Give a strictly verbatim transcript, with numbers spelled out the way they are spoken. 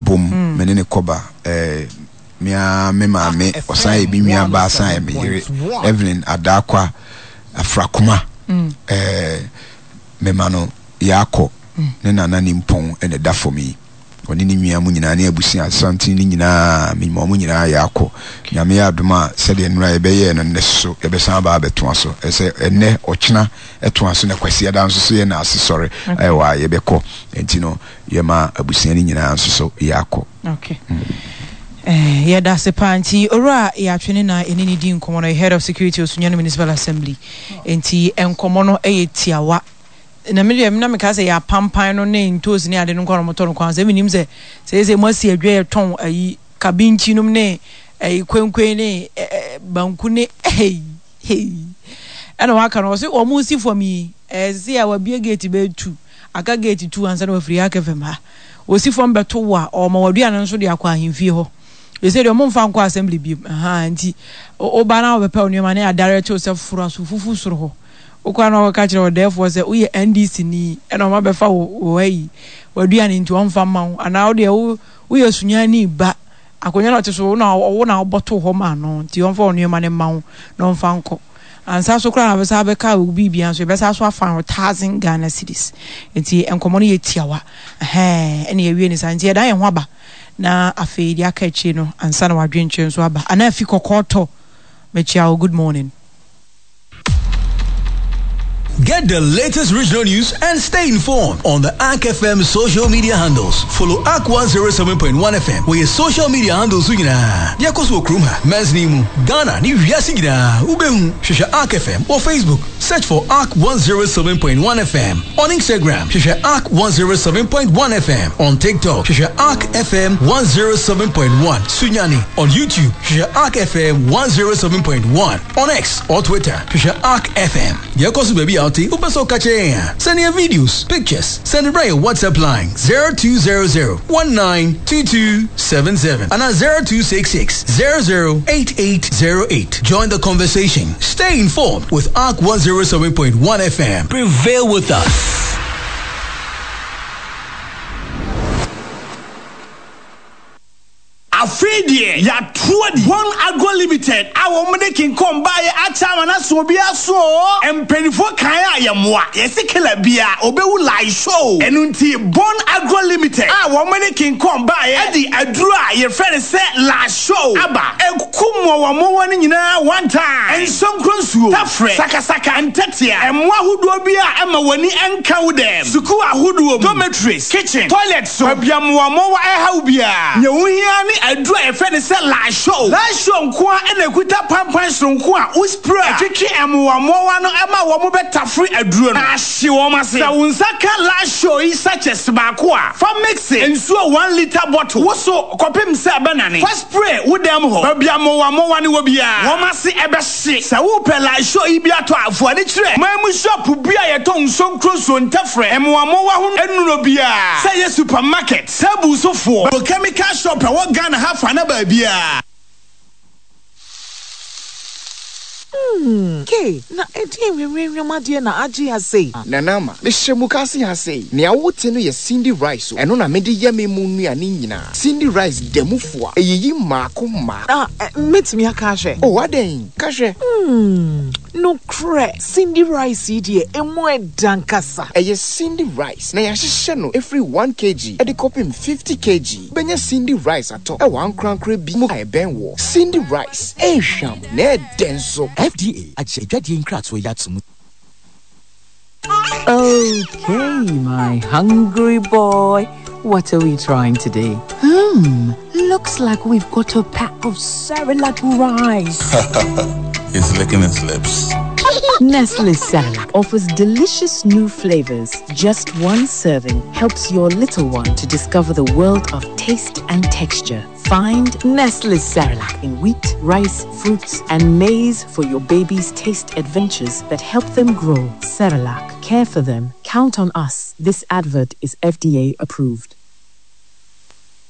bom me ne koba eh mia me ma me osan e bi nua ba san me yire Evelyn Adakwa Afrakuma eh me ma no yakọ ne nana ni mpon ene da for me oni ni nua mu nyina na abusi asante ni nyina me mo mu nyina yakọ nyame adoma se de nura e be ye no ne so e be san ba beto aso e se ene ochina eto aso na kwasi ada nso so ye na asesore e wa ye be ko enti no ye ma abusi ni nyina nso so yakọ. Okay. Eh, yeah, that's a panty. Ora, ya twene na enini di nkomo no head of security Osunyani Municipal Assembly. Enti enkomo no e tiawa. Na me dem na me ka say ya pampan no ne ntozi ne ade no nkoro moto no kwan se minim se se se mosi adwe ton ayi kabinchi num ne ayi kwenkwen ne banku ne hey hey. Ana waka no se o mu si for me eh se ya wa bie gate be two aka gate two ansa no free aka fem ha. O si for mbeto wa o ma wadua no so de akwa ahemfie ho. You said your mom found qua assembly be ha anti o ba na o be pa onioma na direct yourself fura so fufu soro ho o kwa na o ka kire o therefore say we N D C ni e na o ma be fa o yi wadua ni nti on fa ma ana o de o we Osunyani ba akonya na teso na o na oboto ho ma no nti on fa onioma ne ma no on fa nko ansa so kra na be sa be ka o bibia so be sa so afa one thousand Ghana cedis nti enkomo no ye tiawa eh ene ye wie ni sa nti e dan ye ho aba na afeedi akachi no ansa na wadwenche nso aba ana afi kokoto mechia. Good morning. Get the latest regional news and stay informed on the A K F M social media handles. Follow A K one oh seven point one F M where your social media handles are. Yakoso Kruma, Mesnimu, Ghana, New Yasigida, Ubehu, Shisha A K F M or Facebook. Search for A K one oh seven point one F M. On Instagram, Shisha A K one oh seven point one F M. On TikTok, Shisha A K F M one oh seven point one. Sunyani. On YouTube, Shisha A K F M one oh seven point one. On X or Twitter, Shisha A K F M. Yakoso baby out. Upaso kache. Send your videos, pictures. Send it by your WhatsApp line zero two zero zero one nine two two seven seven and zero two six six zero zero eight eight zero eight. Join the conversation. Stay informed with A K one oh seven point one F M. Prevail with us. Afedie ya tuadi one agro limited awo mede kin kom bae acha mana so bia so empenifo kan ayemwa yesikela bia obewu live show enunti Born Agro Limited awo mede kin kom bae adi aduru a ye friend say la show aba ekumo wo mo woni nyina one time ensonkron suo tafre sakasaka antatia emwa hudo bia ema woni enka wo dem suku ahudo dormitories kitchen toilet so biamwa mo wa eha bia nyewuhia ni adru e fe ne se la show la show nko a na kuta pampan so nko a uspray atwetwe emwa mo wa no ema wo mo betafre adru no ahye wo mase sa unsaka la show yi such as baako a fa mix ensuo one liter bottle wo so kopem se abanane fa spray wo dem ho babia mo wa mo wa ne wo bia wo mase ebe hye sa wo pe la show yi bia to afo ani kire mamu shop bia ye to nsonkro so ntafre emwa mo wa ho enuro bia say ye supermarket sabu so fo chemical shop e wo Ghana ha fa na ba bia. Hmm. Okay. Na edi enwenwe madie na agi ha sei. Na nama. Me shemukasi ha sei. Ne awote no ye Cindy Rice. Eno na mede ye me mu nua ne nyina. Cindy Rice demufo a eyiyi maako ma. Ah, metimi aka hwe. Oh, aden. Ka hwe. Hmm. No cre. Cindy Rice die emo edankasa. Eye Cindy Rice. Na ya hye no every one kilogram. E de kopim fifty kilograms. Benya Cindy Rice ato. E wan krankra bi mu ka e ben wo. Cindy Rice. E hwam na e denso. F D A ajejade nkratso yatsum. Okay, my hungry boy. What are we trying today? Hmm, looks like we've got a pack of Cerelac rice. He's licking his lips. Nestle Cerelac offers delicious new flavors. Just one serving helps your little one to discover the world of taste and texture. Find Nestle Cerelac in wheat, rice, fruits, and maize for your baby's taste adventures that help them grow. Cerelac, care for them. Count on us. This advert is F D A approved.